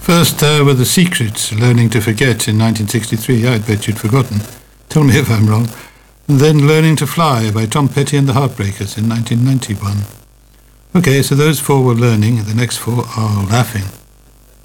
First were The Secrets, Learning to Forget in 1963. I bet you'd forgotten. Tell me if I'm wrong. And then Learning to Fly by Tom Petty and the Heartbreakers in 1991. Okay, so those four were learning. The next four are laughing.